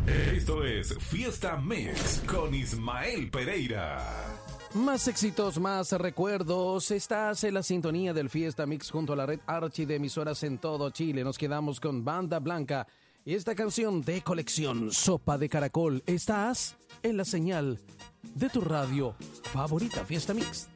Esto es Fiesta Mix con Ismael Pereira. Más éxitos, más recuerdos. Estás en la sintonía del Fiesta Mix junto a la red Archi de emisoras en todo Chile. Nos quedamos con Banda Blanca y esta canción de colección, Sopa de Caracol. Estás en la señal de tu radio favorita, Fiesta Mix.